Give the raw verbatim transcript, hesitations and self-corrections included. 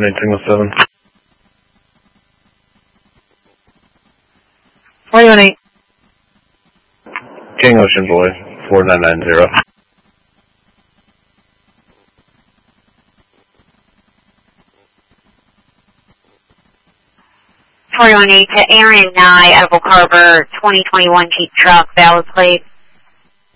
one eight Tango seven. four one eight. King Ocean Boy, four nine nine zero. four one eight to Aaron Nye, Edible Carver, twenty twenty-one Jeep truck, valid plate.